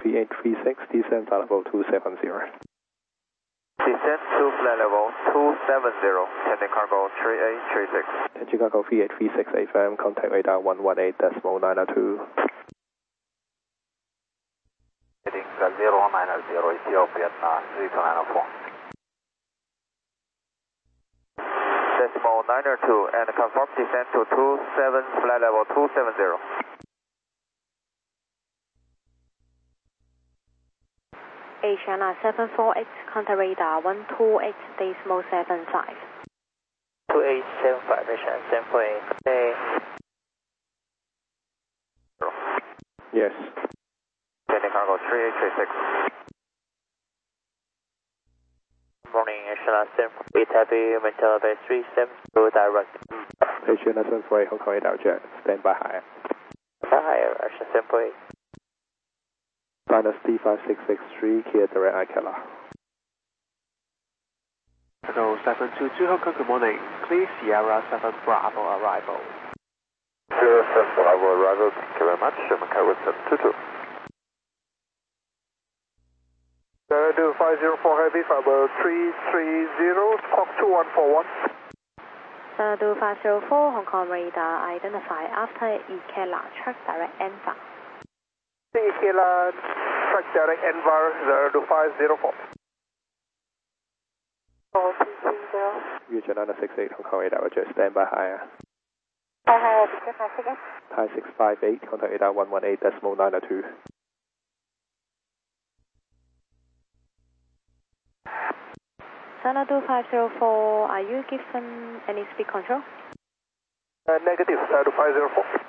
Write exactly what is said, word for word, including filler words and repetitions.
V eight three six, descend flight level two seven zero. Descend to flight level two seven zero, Tandy Cargo three eight three six. Tandy Cargo V eight three six A F M, contact radar one one eight decimal nine two. Heading zero nine zero, Ethiopia, three two nine four. Decimal nine two, and confirm descent to two seven, flight level two seven zero. Asiana seven four eight, contact radar one two eight decimal seven five. two eight seven five, Asiana seven four eight. Okay. Yes. Tandy Cargo three eight three six. Morning, Asiana seven four eight, Heavy, Mental Bay three seven zero, direct. Asiana seven four eight, Hong Kong radar jet, stand by higher. Higher, Asiana seven four eight. Dynasty five six six three, Kia direct Ikela. Hello, seven two two Hong Kong, good morning. Please, Sierra seven Bravo arrival. Sierra seven Bravo arrival, thank you very much. Sherman Cargo seven two two. Zero five zero four Heavy, Fiber three three zero, Squawk two one four one. Zero five zero four, Hong Kong radar, identify after Ikela, track direct Envar. Ikela, track direct Envar, zero five zero four. four three three zero. Region nine six eight, Hong Kong radar jet, stand by higher. Hi, hi, Victor five six eight. Thai six five eight, contact radar one one eight decimal nine two. Xanadu five zero four, are you given any speed control? Uh, negative, zero five zero four.